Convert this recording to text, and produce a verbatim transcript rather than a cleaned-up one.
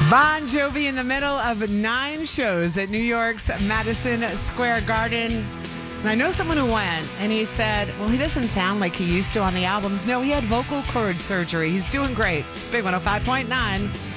Bon Jovi in the middle of nine shows at New York's Madison Square Garden. And I know someone who went, and he said, well, he doesn't sound like he used to on the albums. No, he had vocal cord surgery. He's doing great. It's Big one oh five point nine.